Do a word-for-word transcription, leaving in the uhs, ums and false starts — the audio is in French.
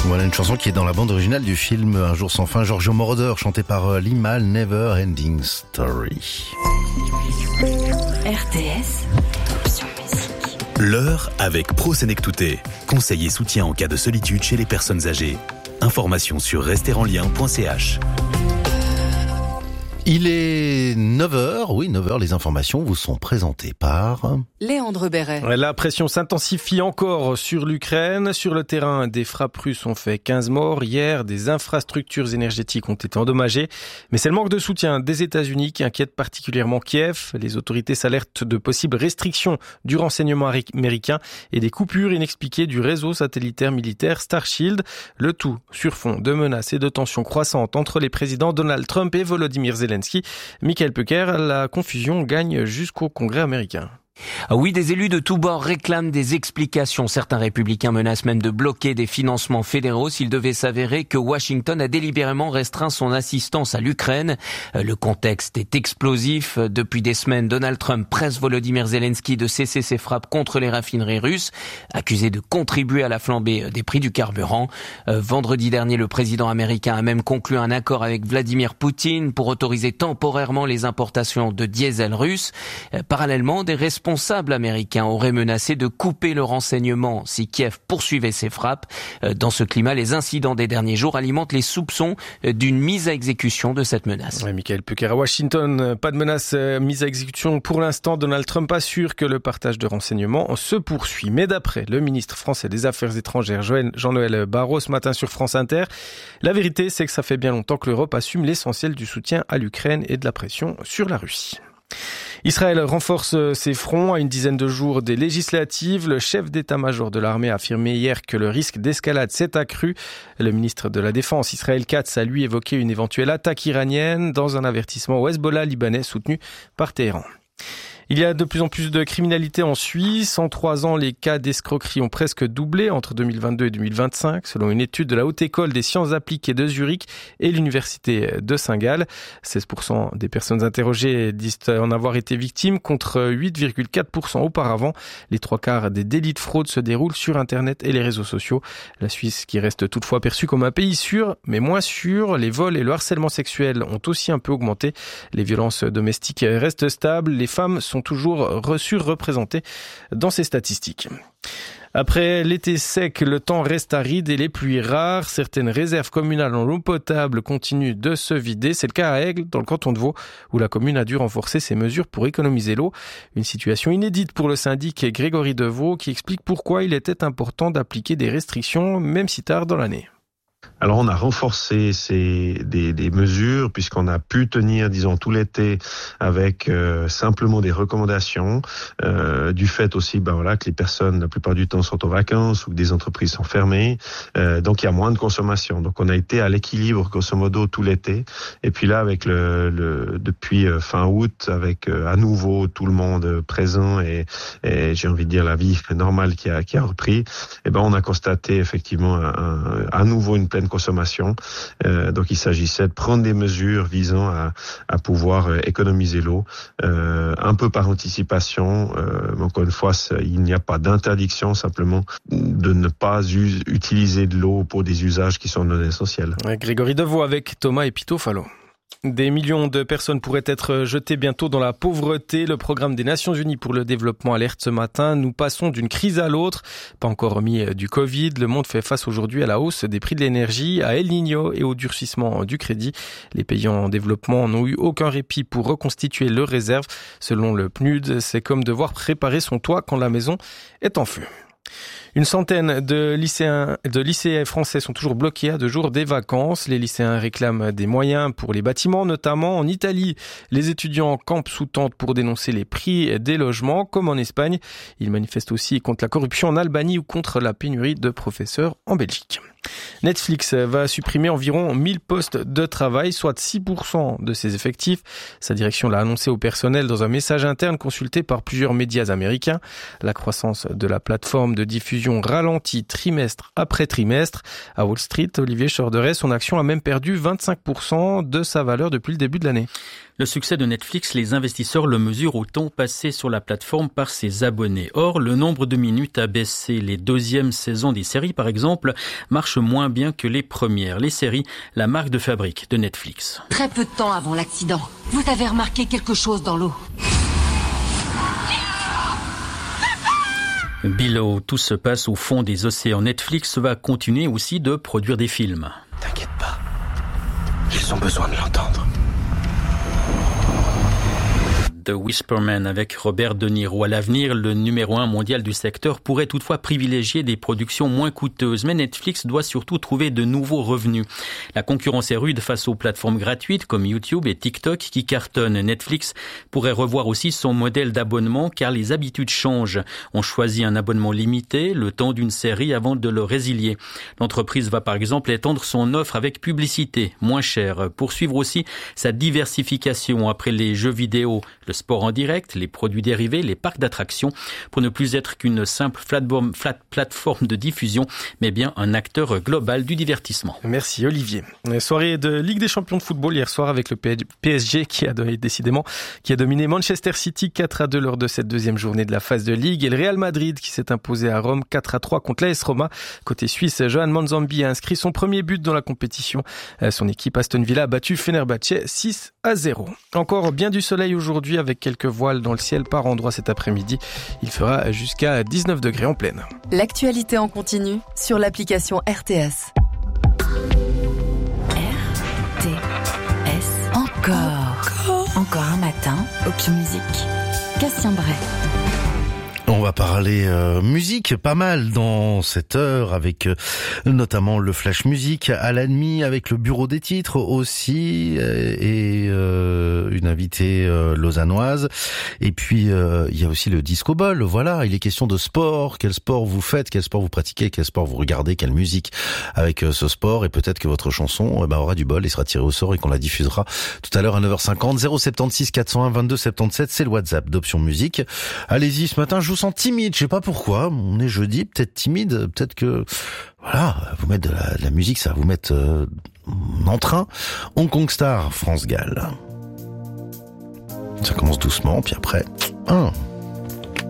Voilà une chanson qui est dans la bande originale du film Un jour sans fin, Giorgio Moroder, chanté par Limahl, Never Ending Story. R T S, option musique. L'heure avec ProSenectouté. Conseil et soutien en cas de solitude chez les personnes âgées. Informations sur rester en lien point c h. Il est neuf heures, oui neuf heures, les informations vous sont présentées par... Léandre Béret. La pression s'intensifie encore sur l'Ukraine. Sur le terrain, des frappes russes ont fait quinze morts. Hier, des infrastructures énergétiques ont été endommagées. Mais c'est le manque de soutien des États-Unis qui inquiète particulièrement Kiev. Les autorités s'alertent de possibles restrictions du renseignement américain et des coupures inexpliquées du réseau satellitaire militaire Starshield. Le tout sur fond de menaces et de tensions croissantes entre les présidents Donald Trump et Volodymyr Zelensky. Michael Pecker, la confusion gagne jusqu'au Congrès américain. Oui, des élus de tous bords réclament des explications. Certains républicains menacent même de bloquer des financements fédéraux s'il devait s'avérer que Washington a délibérément restreint son assistance à l'Ukraine. Le contexte est explosif. Depuis des semaines, Donald Trump presse Volodymyr Zelensky de cesser ses frappes contre les raffineries russes, accusé de contribuer à la flambée des prix du carburant. Vendredi dernier, le président américain a même conclu un accord avec Vladimir Poutine pour autoriser temporairement les importations de diesel russe. Parallèlement, des responsables responsables américains auraient menacé de couper le renseignement si Kiev poursuivait ses frappes. Dans ce climat, les incidents des derniers jours alimentent les soupçons d'une mise à exécution de cette menace. Ouais, Michael Pecker à Washington, pas de menace mise à exécution pour l'instant. Donald Trump assure que le partage de renseignements se poursuit. Mais d'après le ministre français des Affaires étrangères, Jean-Noël Barrot, ce matin sur France Inter, la vérité c'est que ça fait bien longtemps que l'Europe assume l'essentiel du soutien à l'Ukraine et de la pression sur la Russie. Israël renforce ses fronts à une dizaine de jours des législatives. Le chef d'état-major de l'armée a affirmé hier que le risque d'escalade s'est accru. Le ministre de la Défense, Israël Katz, a lui évoqué une éventuelle attaque iranienne dans un avertissement au Hezbollah libanais soutenu par Téhéran. Il y a de plus en plus de criminalité en Suisse. En trois ans, les cas d'escroquerie ont presque doublé entre deux mille vingt-deux et deux mille vingt-cinq, selon une étude de la Haute École des Sciences Appliquées de Zurich et l'Université de Saint-Gall. seize pour cent des personnes interrogées disent en avoir été victimes, contre huit virgule quatre pour cent auparavant. Les trois quarts des délits de fraude se déroulent sur Internet et les réseaux sociaux. La Suisse, qui reste toutefois perçue comme un pays sûr, mais moins sûr. Les vols et le harcèlement sexuel ont aussi un peu augmenté. Les violences domestiques restent stables. Les femmes sont toujours surreprésentées dans ces statistiques. Après l'été sec, le temps reste aride et les pluies rares. Certaines réserves communales en eau potable continuent de se vider. C'est le cas à Aigle, dans le canton de Vaud, où la commune a dû renforcer ses mesures pour économiser l'eau. Une situation inédite pour le syndic Grégory Deveau, qui explique pourquoi il était important d'appliquer des restrictions, même si tard dans l'année. Alors on a renforcé ces, des, des mesures puisqu'on a pu tenir, disons, tout l'été avec euh, simplement des recommandations, euh, du fait aussi, ben voilà, que les personnes la plupart du temps sont en vacances ou que des entreprises sont fermées, euh, donc il y a moins de consommation. Donc on a été à l'équilibre grosso modo tout l'été. Et puis là, avec le, le depuis fin août, avec euh, à nouveau tout le monde présent et, et j'ai envie de dire la vie normale qui a qui a repris, et ben on a constaté effectivement un, un, à nouveau une pleine consommation. Euh, donc il s'agissait de prendre des mesures visant à, à pouvoir économiser l'eau, euh, un peu par anticipation. Euh, mais encore une fois, il n'y a pas d'interdiction, simplement de ne pas us- utiliser de l'eau pour des usages qui sont non essentiels. Ouais, Grégory Deveau avec Thomas Epitofalo. Des millions de personnes pourraient être jetées bientôt dans la pauvreté. Le programme des Nations Unies pour le développement alerte ce matin. Nous passons d'une crise à l'autre. Pas encore remis du Covid. Le monde fait face aujourd'hui à la hausse des prix de l'énergie, à El Niño et au durcissement du crédit. Les pays en développement n'ont eu aucun répit pour reconstituer leurs réserves. Selon le P N U D, c'est comme devoir préparer son toit quand la maison est en feu. Une centaine de lycéens, de lycéens français sont toujours bloqués à deux jours des vacances. Les lycéens réclament des moyens pour les bâtiments, notamment en Italie. Les étudiants campent sous tente pour dénoncer les prix des logements, comme en Espagne. Ils manifestent aussi contre la corruption en Albanie ou contre la pénurie de professeurs en Belgique. Netflix va supprimer environ mille postes de travail, soit six pour cent de ses effectifs. Sa direction l'a annoncé au personnel dans un message interne consulté par plusieurs médias américains. La croissance de la plateforme de diffusion ralentit trimestre après trimestre. À Wall Street, Olivier Chorderet, son action a même perdu vingt-cinq pour cent de sa valeur depuis le début de l'année. Le succès de Netflix, les investisseurs le mesurent au temps passé sur la plateforme par ses abonnés. Or, le nombre de minutes a baissé. Les deuxièmes saisons des séries, par exemple, marchent moins bien que les premières. Les séries, la marque de fabrique de Netflix. Très peu de temps avant l'accident, vous avez remarqué quelque chose dans l'eau. Below, tout se passe au fond des océans. Netflix va continuer aussi de produire des films. T'inquiète pas, ils ont besoin de l'entendre. The Whisperman avec Robert De Niro. À l'avenir, le numéro un mondial du secteur pourrait toutefois privilégier des productions moins coûteuses. Mais Netflix doit surtout trouver de nouveaux revenus. La concurrence est rude face aux plateformes gratuites comme YouTube et TikTok qui cartonnent. Netflix pourrait revoir aussi son modèle d'abonnement car les habitudes changent. On choisit un abonnement limité, le temps d'une série avant de le résilier. L'entreprise va par exemple étendre son offre avec publicité, moins chère. Poursuivre aussi sa diversification après les jeux vidéo, le sport en direct, les produits dérivés, les parcs d'attractions, pour ne plus être qu'une simple plateforme de diffusion, mais bien un acteur global du divertissement. Merci Olivier. Soirée de Ligue des Champions de football hier soir avec le P S G qui a décidément qui a dominé Manchester City quatre à deux lors de cette deuxième journée de la phase de Ligue et le Real Madrid qui s'est imposé à Rome quatre à trois contre l'A S Roma. Côté suisse, Johan Manzambi a inscrit son premier but dans la compétition. Son équipe Aston Villa a battu Fenerbahçe six à zéro. Encore bien du soleil aujourd'hui avec quelques voiles dans le ciel par endroits cet après-midi. Il fera jusqu'à dix-neuf degrés en pleine. L'actualité en continu sur l'application R T S. R T S. Encore. Encore. Encore un matin. Opium Music. Cassien Bray. On va parler euh, musique pas mal dans cette heure avec euh, notamment le Flash Music à la nuit avec le bureau des titres aussi euh, et euh, une invitée euh, lausannoise et puis euh, il y a aussi le Disco Ball. Voilà, il est question de sport, quel sport vous faites, quel sport vous pratiquez, quel sport vous regardez, quelle musique avec euh, ce sport et peut-être que votre chanson euh, bah, aura du bol et sera tirée au sort et qu'on la diffusera tout à l'heure à neuf heures cinquante. Zéro sept six quatre zéro un vingt-deux soixante-dix-sept, c'est le WhatsApp d'Option Musique. Allez-y, ce matin je vous sens timide, je sais pas pourquoi, on est jeudi, peut-être timide, peut-être que voilà, vous mettre de la, de la musique, ça va vous mettre euh, en train. Hong Kong Star, France Gall. Ça commence doucement, puis après, un.